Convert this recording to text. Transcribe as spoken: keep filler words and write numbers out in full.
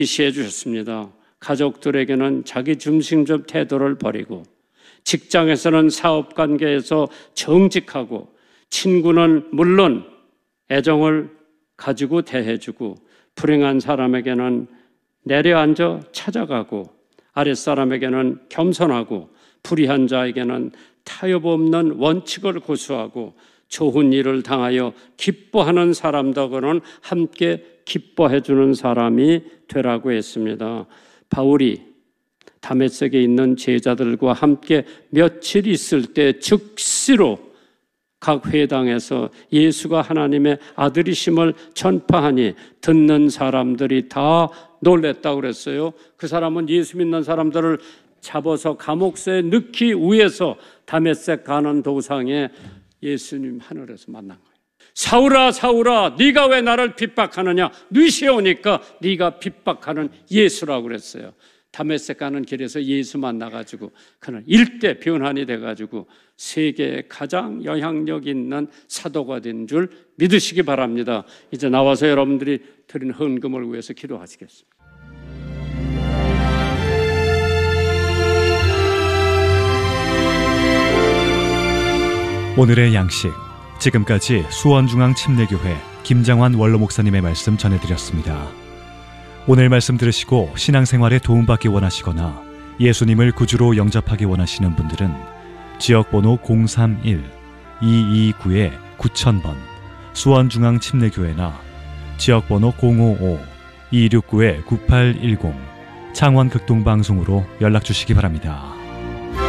시해 주셨습니다. 가족들에게는 자기 중심적 태도를 버리고, 직장에서는 사업관계에서 정직하고, 친구는 물론 애정을 가지고 대해주고, 불행한 사람에게는 내려앉아 찾아가고, 아랫사람에게는 겸손하고, 불의한 자에게는 타협 없는 원칙을 고수하고, 좋은 일을 당하여 기뻐하는 사람들과는 함께 기뻐해 주는 사람이 되라고 했습니다. 바울이 다메섹에 있는 제자들과 함께 며칠 있을 때 즉시로 각 회당에서 예수가 하나님의 아들이심을 전파하니 듣는 사람들이 다 놀랬다고 그랬어요. 그 사람은 예수 믿는 사람들을 잡아서 감옥소에 넣기 위해서 다메섹 가는 도상에 예수님 하늘에서 만난 거예요. 사울아 사울아 네가 왜 나를 핍박하느냐, 늦시 오니까 네가 핍박하는 예수라고 그랬어요. 다메섹 가는 길에서 예수 만나가지고 그는 일대 변환이 돼가지고 세계에 가장 영향력 있는 사도가 된 줄 믿으시기 바랍니다. 이제 나와서 여러분들이 드린 헌금을 위해서 기도하시겠습니다. 오늘의 양식, 지금까지 수원중앙침례교회 김장환 원로 목사님의 말씀 전해드렸습니다. 오늘 말씀 들으시고 신앙생활에 도움받기 원하시거나 예수님을 구주로 영접하기 원하시는 분들은 지역번호 공삼일 이이구 구천 번 수원중앙침례교회나 지역번호 공오오 이육구 구팔일공 창원극동방송으로 연락주시기 바랍니다.